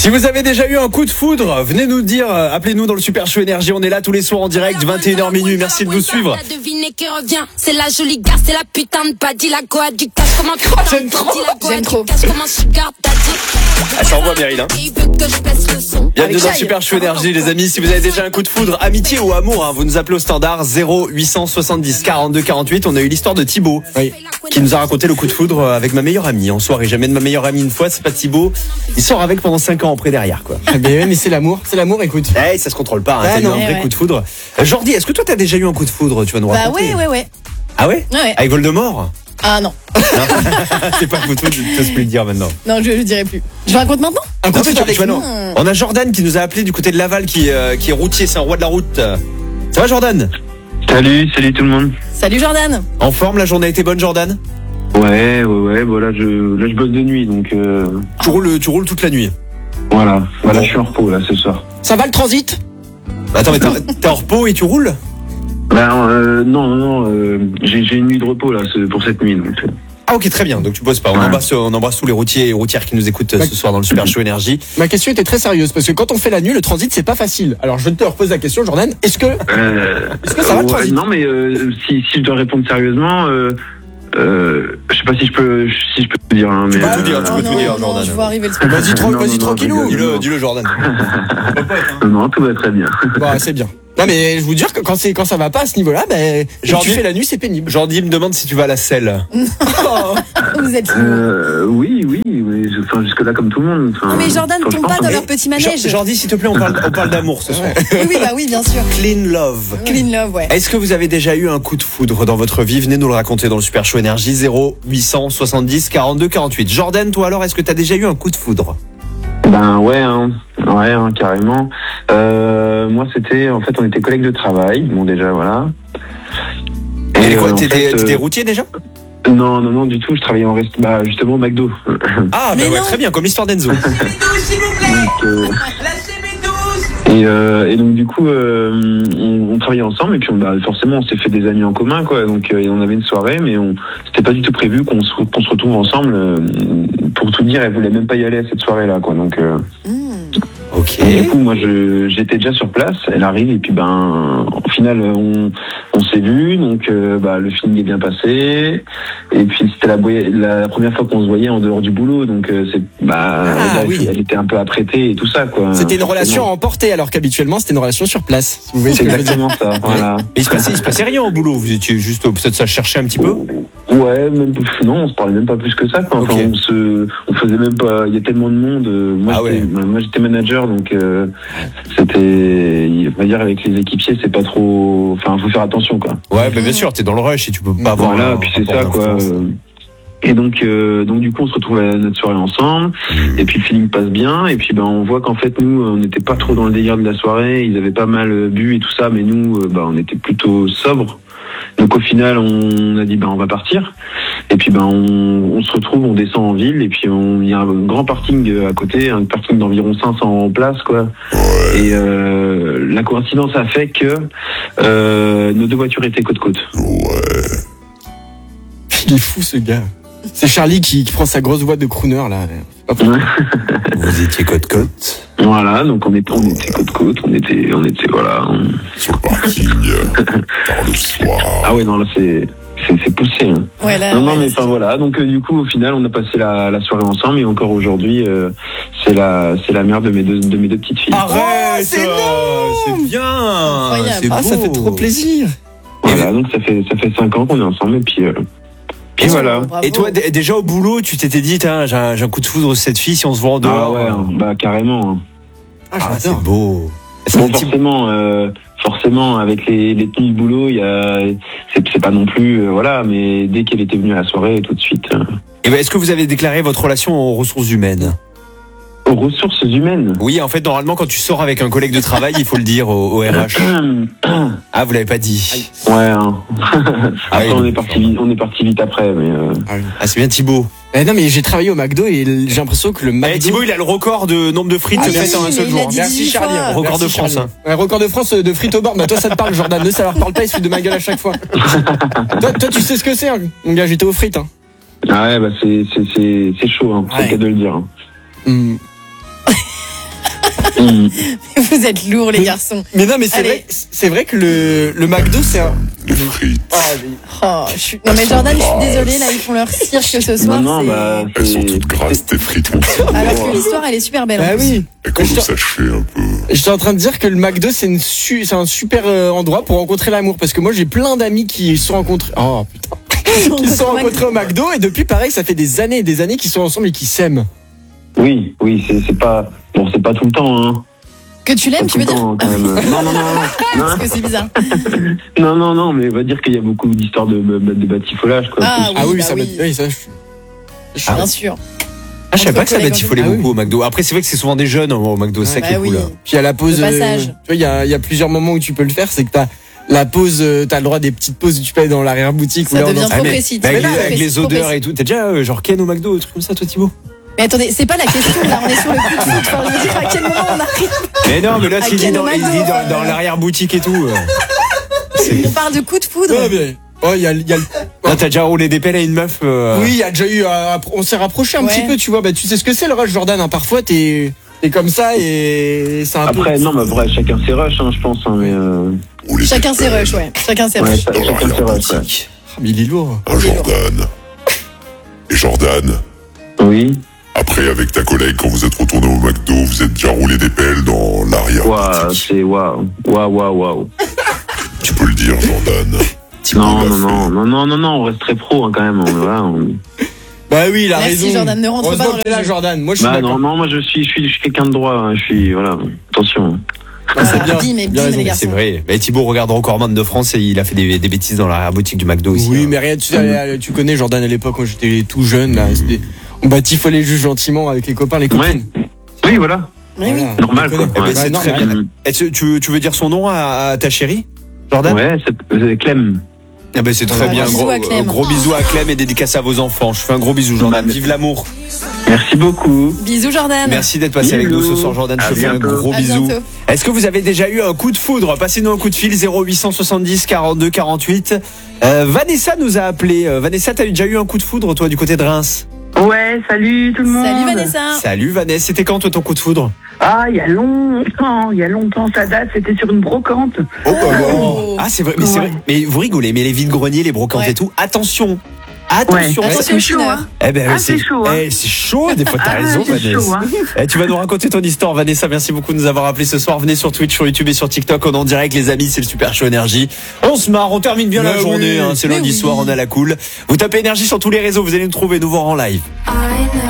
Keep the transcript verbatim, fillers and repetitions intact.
Si vous avez déjà eu un coup de foudre, venez nous dire, appelez-nous dans le Super Show Énergie, on est là tous les soirs en direct, vingt et une heures minuit, merci de nous suivre. C'est la jolie gare, c'est la putain de paddy, la goa du cash, comment tu J'aime trop, j'aime trop. Ah, ça envoie Meryl, hein. Bienvenue dans le Super Show Énergie, les amis. Si vous avez déjà un coup de foudre, amitié ou amour, hein, vous nous appelez au standard zéro huit cent soixante-dix quarante-deux quarante-huit. On a eu l'histoire de Thibaut, oui, qui nous a raconté le coup de foudre avec ma meilleure amie. En soirée, jamais de ma meilleure amie une fois, c'est pas Thibaut. Il sort avec pendant cinq ans après derrière, quoi. Mais, mais c'est l'amour, c'est l'amour, écoute. Eh, ça se contrôle pas, hein, Ah, t'as eu non. un vrai ouais. coup de foudre. Euh, Jordi, est-ce que toi t'as déjà eu un coup de foudre? Tu vas nous Bah raconter. ouais, ouais, ouais. Ah ouais, Ouais. Avec Voldemort? Ah non, C'est pas un coup de foudre, je t'ose plus le dire maintenant. non, je, je dirais plus. Je vous raconte maintenant. Un coup Non, de mais foudre tu- tu vois, avec non. On a Jordan qui nous a appelé du côté de Laval, qui, euh, qui est routier, c'est un roi de la route. Ça va Jordan? Salut, salut tout le monde. Salut Jordan. En forme, la journée a été bonne Jordan? Ouais, ouais, ouais, bon là je, là, je bosse de nuit, donc euh, Tu roules, tu roules toute la nuit. voilà, voilà, Bon. je suis en repos là ce soir. Ça va le transit? Attends, mais t'es t'es en repos et tu roules? Ben euh, non, non, non, euh, j'ai, j'ai une nuit de repos là ce- pour cette nuit. Donc, euh, Ah ok, très bien, donc tu bosses pas. On Ouais. embrasse, on embrasse tous les routiers et routières qui nous écoutent euh, ce soir dans le Super Show Énergie. Ma question était très sérieuse parce que quand on fait la nuit, le transit c'est pas facile. Alors je te repose la question, Jordan. Est-ce que euh, Est-ce que ça va, le ouais, transit? Non mais euh, si, si je dois répondre sérieusement, euh, euh, je sais pas si je peux, si je peux te dire. Hein, mais, peux tout dire, tu Oh peux tout non, dire, non, Jordan. je vois arriver le spectacle. vas-y, tra- Non, vas-y non, non, tranquillou. je rigole. Dis-le, dis-le Jordan. Non, tout va très bien. Bon, c'est bien. Non mais je vous dire que quand c'est quand ça va pas à ce niveau-là, ben genre tu Jordi- fais la nuit, c'est pénible. Jordi me demande si tu vas à la selle. Vous êtes fous. Euh, oui, oui, oui, je- enfin jusque là comme tout le monde. Enfin, Non mais Jordan quand je tombe pense, pas dans hein. leur petit manège. Jo- Jordi, s'il te plaît, on parle, on parle d'amour ce soir. Oui, oui, bah oui, bien sûr. Clean love. Clean love, ouais. Est-ce que vous avez déjà eu un coup de foudre dans votre vie? Venez nous le raconter dans le Super Show Énergie zéro huit cent soixante-dix quarante-deux quarante-huit. Jordan, toi alors, est-ce que tu as déjà eu un coup de foudre? Ben ouais, hein, ouais, hein, carrément. Euh, moi, c'était, en fait, on était collègues de travail. Bon, déjà, voilà. Et quoi, euh, en t'étais fait, t'étais euh, routier déjà? Non, non, non, du tout. Je travaillais en rest, bah justement au McDo. Ah, Mais bah ouais, non. très bien, comme l'histoire d'Enzo. Donc, euh, et, euh, et donc du coup, euh, on, on travaillait ensemble et puis on, bah, forcément, on s'est fait des amis en commun, quoi. Donc, euh, et on avait une soirée, mais on, c'était pas du tout prévu qu'on se, qu'on se retrouve ensemble. euh, pour tout dire, elle voulait même pas y aller à cette soirée-là, quoi. Donc. Euh, Ok. Et du coup, moi, je, j'étais déjà sur place. Elle arrive et puis, ben, au final, on, on s'est vu. Donc, euh, bah, le feeling est bien passé. Et puis, c'était la, boy- la première fois qu'on se voyait en dehors du boulot. Donc, euh, c'est, bah, Ah, là, oui. elle était un peu apprêtée et tout ça, quoi. C'était une Forcément. relation emportée alors qu'habituellement c'était une relation sur place. Si vous voyez ce C'est que je veux dire. exactement ça. Voilà. Mais il se passait, il se passait rien au boulot. Vous étiez juste peut-être ça cherchait un petit peu. Ouais, même, non, on se parlait même pas plus que ça, quoi. Enfin, Ok. on se, on faisait même pas, il y a tellement de monde. euh, Moi, Ah j'étais, ouais. moi, j'étais manager, donc, euh, c'était, on va dire, avec les équipiers, c'est pas trop, enfin, faut faire attention, quoi. Ouais, bah bien sûr, t'es dans le rush et tu peux pas avoir. Voilà, un puis c'est rapport ça, quoi. d'influence. euh, Et donc, euh, donc du coup, on se retrouve à notre soirée ensemble, et puis le feeling passe bien, et puis ben on voit qu'en fait nous, on n'était pas trop dans le délire de la soirée, ils avaient pas mal euh, bu et tout ça, mais nous, euh, bah, on était plutôt sobres. Donc au final, on a dit ben on va partir, et puis ben on, on se retrouve, on descend en ville, et puis on- il y a un grand parking à côté, un parking d'environ cinq cents places, quoi. Et euh, la coïncidence a fait que euh, nos deux voitures étaient côte côte. Il est fou ce gars. C'est Charlie qui, qui prend sa grosse boîte de crooner là. Hop. Vous étiez côte-côte. Voilà, donc on était, on était côte côte, on était, on était, voilà. on- Sur le parking, tard le soir. Ah ouais, non, là c'est, c'est, c'est poussé. Hein. Ouais, là, non, non, ouais, mais là, enfin voilà. Donc euh, du coup, au final, on a passé la, la soirée ensemble et encore aujourd'hui, euh, c'est la, c'est la mère de mes deux, de mes deux petites filles. Arrête, Oh, c'est énorme. c'est bien. Incroyable. C'est Ah, ça beau. fait trop plaisir. Voilà, donc ça fait, ça fait cinq ans qu'on est ensemble et puis, euh, puis voilà. Bravo. Et toi, d- déjà au boulot, tu t'étais dit, tiens, j'ai un, j'ai un coup de foudre sur cette fille, si on se voit en Ah dehors. ouais, hein, bah carrément. hein. Ah, Ah, c'est j'adore. beau. C'est Bon, un petit- forcément, euh, forcément, avec les, les tenues de boulot, il y a, c'est, c'est pas non plus, euh, voilà, mais dès qu'elle était venue à la soirée, tout de suite. euh, Et ben, est-ce que vous avez déclaré votre relation aux ressources humaines? aux ressources humaines. Oui, en fait, normalement, quand tu sors avec un collègue de travail, il faut le dire au, au R H. Ah, vous l'avez pas dit. Ouais. Hein. Après, oui, on donc, est parti, vite, on est parti vite après, mais. Euh... Ah, oui. Ah, c'est bien Thibaut. Eh non mais j'ai travaillé au McDo et l- j'ai l'impression que le Eh, McDo. Thibaut, il a le record de nombre de frites Ah, faites merci, en un mais seul il a jour. dit Merci dix-huit Charlie. fois. hein. Record de Merci, France, Charlie. hein. Ouais, record de France euh, de frites au bord. Bah toi ça te parle Jordan, ne ça leur parle pas, ils se foutent de ma gueule à chaque fois. toi, toi tu sais ce que c'est hein. Mon gars, j'étais aux frites hein. Ah ouais, bah c'est, c'est, c'est, c'est chaud, hein. C'est Ouais. le cas de le dire. Hein. Hmm. Mmh. Vous êtes lourds, les garçons. Mais non, mais c'est Allez. vrai, c'est vrai que le, le McDo, c'est un. Les frites. Ah, mais- Oh, je suis... Non, mais Jordan, je suis désolée, là, ils font leur cirque ce soir. Non, non, c'est- bah, Elles sont c'est- toutes grasses, tes frites, mon petit. Alors que l'histoire, elle est super belle. en Ah plus. oui. Et quand Je vous te- sachez un peu. J'étais en train de dire que le McDo, c'est une su- c'est un super euh, endroit pour rencontrer l'amour. Parce que moi, j'ai plein d'amis qui se sont rencontrés. Oh putain. Qui se sont rencontrés au McDo et depuis, pareil, ça fait des années et des années qu'ils sont ensemble et qu'ils s'aiment. Oui, oui, c'est c'est pas. Bon, c'est pas tout le temps, hein. Que tu Pas l'aimes, tout tu veux le dire temps, quand même. Non, non, non, non. Parce que c'est bizarre. Non, non, non, mais on va dire qu'il y a beaucoup d'histoires de, de, de batifolage, quoi. Ah, Ah oui, bah ça oui. va. Oui, ça. je- je suis- Bien sûr. Ah, je savais pas que ça Entre collègues, batifolait ah oui. beaucoup au McDo. Après, c'est vrai que c'est souvent des jeunes hein, au McDo, c'est ça Bah qui est oui. cool. Puis à la pause. Le passage. euh, tu vois, il y a, il y a plusieurs moments où tu peux le faire. C'est que t'as la pause, euh, t'as le droit des petites pauses où tu peux aller dans l'arrière-boutique. Ça ou là, devient dans- trop Ah, mais- précis. mais avec, Trop les, avec précis, les trop odeurs précis. et tout. T'as déjà euh, genre Ken au McDo, un truc comme ça, toi, Thibaut? Mais attendez, c'est pas la question, là, on est sur le coup de foot. Enfin, je veux dire, à quel moment on arrive? Mais non, mais là, À ce qu'il dit Ken dans, au il dit McDo, dans, dans euh. l'arrière-boutique et tout. euh. On parle de coup de foudre. Ouais, mais. Oh, il y a, il y a le- Là, t'as déjà roulé des pelles à une meuf. euh, Oui, il y a déjà eu. euh, on s'est rapproché un Ouais. petit peu, tu vois. Bah, tu sais ce que c'est le rush, Jordan. Hein. Parfois, t'es t'es comme ça et c'est un Après, peu. non, mais vrai, chacun ses rushs, hein, je pense, hein, mais. Euh... Ou les Chacun ses épelles. rushs, ouais. Chacun ses Ouais, rushs. cha- Dans chacun ses rushs, ouais. l'arrière-boutique. Ah, mais il est lourd. Un Jordan. Et Jordan, Oui. après, avec ta collègue, quand vous êtes retourné au McDo, vous êtes déjà roulé des pelles dans l'arrière. Waouh, c'est waouh. Waouh, waouh, waouh. Tu peux le dire, Jordan. Thibaut Non, l'a non, fait. non, non, non, non, non, on reste très pro, hein, quand même. On, voilà, on... Bah oui, il a Merci, raison. Jordan, ne rentre pas Heureusement dans que le t'es là, jeu. Jordan. Moi, je suis Bah, d'accord. non, non, moi, je suis, je suis, je suis quelqu'un de droit, hein, je suis, voilà. Attention. Ah, c'est bien. Bim et Bien bim, raison. les C'est garçons. vrai. Mais Thibaut regarde Recordman de France et il a fait des, des bêtises dans l'arrière-boutique du McDo aussi. Oui, hein. mais rien, tu, sais, tu connais Jordan à l'époque quand j'étais tout jeune. Là, c'était- on batifolait juste gentiment avec les copains, les Ouais. copines. Oui, voilà. Oui, oui. Voilà. Normal, On quoi. connaît. Eh ben, Ouais. c'est non, très mais bien. Mm. Est-ce que tu, tu veux dire son nom à, à ta chérie, Jordan? Ouais, c'est c'est Clem. Ah ben, c'est très Ouais, bien. bisous Gros, à Clem. gros bisous à Clem et dédicace à vos enfants. Je fais un gros bisou, Jordan. Ouais. Vive l'amour. Merci beaucoup. Bisous, Jordan. Merci d'être passé avec nous ce soir, Jordan. À Je te fais un bientôt. gros À bisou. bientôt. Est-ce que vous avez déjà eu un coup de foudre? Passez-nous un coup de fil zéro huit cent soixante-dix quarante-deux quarante-huit. Euh, Vanessa nous a appelé. Euh, Vanessa, t'as déjà eu un coup de foudre, toi, du côté de Reims? Ouais, salut tout le monde. Salut, Vanessa. Salut Vanessa, c'était quand toi ton coup de foudre? Ah, il y a longtemps, il y a longtemps, ça date, c'était sur une brocante. Oh, bah, Oh. Ah c'est vrai, mais c'est Ouais. vrai. Mais vous rigolez, mais les vides greniers, les brocantes Ouais. et tout, attention. Attention. Ouais. Attention C'est au chaud, chineur. hein. Eh ben, Ah, c'est chaud, hein. eh, c'est chaud, des fois t'as Ah, raison, c'est Vanessa. chaud, hein. Eh, tu vas nous raconter ton histoire, Vanessa. Merci beaucoup de nous avoir appelé ce soir. Venez sur Twitch, sur YouTube et sur TikTok. On est en direct, les amis. C'est le Super Show Énergie. On se marre, on termine bien Mais la journée. oui. Hein, c'est Mais lundi oui. soir, on a la cool. Vous tapez Énergie sur tous les réseaux, vous allez nous trouver, nous voir en live.